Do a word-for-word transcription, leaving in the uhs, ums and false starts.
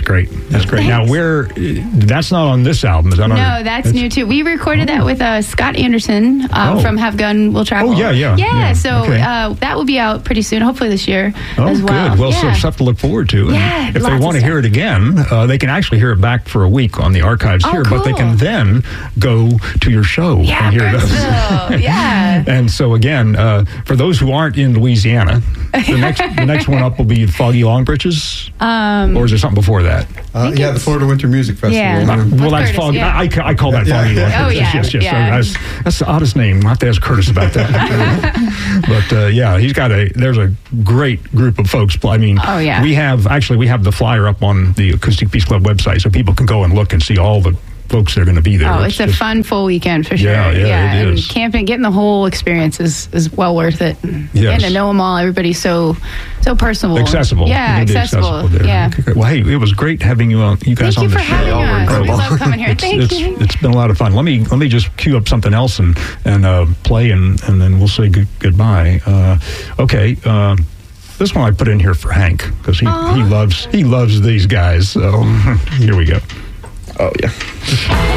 great. That's great. Thanks. Now, where, that's not on this album. Is that No, on, that's new too. We recorded oh. that with uh, Scott Anderson uh, oh. from Have Gun Will Travel. Oh, yeah, yeah. Yeah, yeah. so okay. uh, that will be out pretty soon, hopefully this year oh, as well. good. Well, yeah. so stuff to look forward to. And yeah, if they want to hear it again, uh, they can actually hear it back for a week on the archives oh, here, cool. but they can then go to your show yeah, and hear Burnsville. those. yeah. And so, again, uh, for those who aren't in Louisiana, the next the next one up will be Foggy Long Britches? Um, or is there something before that? Uh, yeah, the Florida Winter Music Festival. Yeah. Uh, well, that's Curtis, Foggy. yeah. I, I call that Yeah. Foggy Long Oh, Britches. yeah, Yes, yes. yeah. That's, that's the oddest name. I'll have to ask Curtis about that. But, uh, yeah, he's got a, there's a great group of folks. I mean, Oh, yeah. we have, actually, we have the flyer up on the Acoustic Peace Club website so people can go and look and see all the folks that are going to be there. Oh, it's, it's a just, fun full weekend for sure. Yeah, yeah, yeah it and is. Camping, getting the whole experience is, is well worth it. Yes. And to know them all, everybody's so so personable, accessible. Yeah, accessible. accessible there. Yeah. Okay, well, hey, it was great having you on. You guys Thank on you the for show. having us. Oh, We love coming here. It's, Thank it's, you. It's been a lot of fun. Let me let me just cue up something else and and uh, play and and then we'll say good, goodbye. Uh, okay. Uh, This one I put in here for Hank because he, he loves he loves these guys. So here we go. Oh, yeah.